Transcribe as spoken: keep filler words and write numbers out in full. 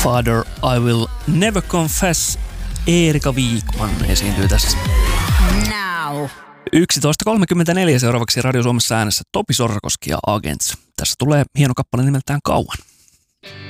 Father, I Will Never Confess. Eerika Viikman esiintyy tässä. Now. yksitoista kolmekymmentäneljä seuraavaksi Radio Suomessa äänessä Topi Sorsakoski ja Agents. Tässä tulee hieno kappale nimeltään Kauan.